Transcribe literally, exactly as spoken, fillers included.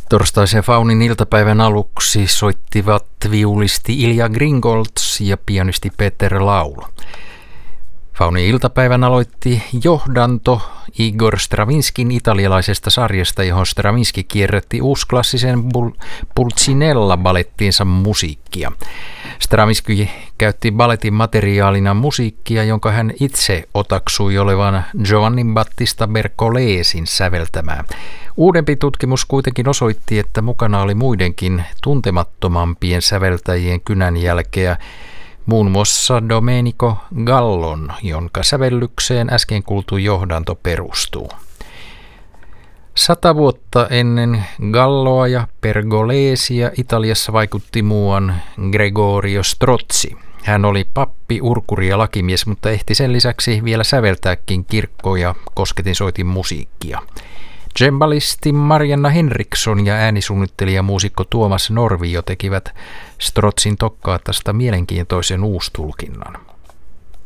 Torstaisen Faunin iltapäivän aluksi soittivat viulisti Ilja Gringolds ja pianisti Peter Laul. Faunin iltapäivän aloitti johdanto Igor Stravinskin italialaisesta sarjasta, johon Stravinsky kierrätti uusklassisen Pulcinella-balettiinsa musiikkia. Stravinsky käytti balletin materiaalina musiikkia, jonka hän itse otaksui olevan Giovanni Battista Bercolesin säveltämää. Uudempi tutkimus kuitenkin osoitti, että mukana oli muidenkin tuntemattomampien säveltäjien kynänjälkeä, muun muassa Domenico Gallon, jonka sävellykseen äsken kuultu johdanto perustuu. Sata vuotta ennen Galloa ja Pergolesia Italiassa vaikutti muuan Gregorio Strozzi. Hän oli pappi, urkuri ja lakimies, mutta ehti sen lisäksi vielä säveltääkin kirkko- ja kosketinsoitin musiikkia. Cembalisti Marianna Henriksson ja äänisuunnittelija muusikko Tuomas Norvio tekivät Strozzin tokkaatasta mielenkiintoisen uustulkinnan.